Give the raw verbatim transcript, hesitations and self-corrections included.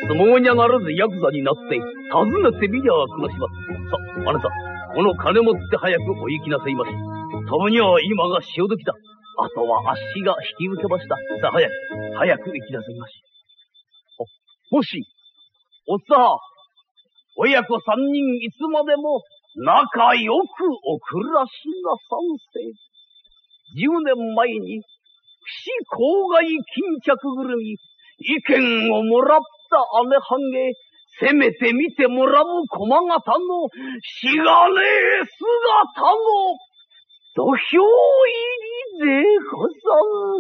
相撲にゃならずヤクザになって、訪ねてみりゃ暮らします。さ、あなた、この金持って早くお行きなさいまし。たぶには今が潮時だ。あとは足が引き受けました。さあ、早く、早く行きなさいまし。あ、もし、おさ、親子三人いつまでも仲良くお暮らしなさんせ。十年前に、不死郊外巾着ぐるみ、意見をもらった姉はんへ、せめて見てもらう駒形のしがねえ姿の土俵入りでござんす。